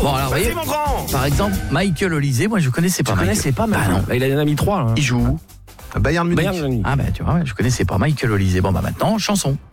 Bon, alors, Vas-y, voyez, mon grand. par exemple, Michael Olysée, moi je connaissais pas. Tu connaissais pas, Bah non. Il en a mis 3 là. Il joue où? Bayern Munich. Bayern Munich. Ah bah tu vois, je connaissais pas Michael Olysée. Bon bah maintenant, chanson.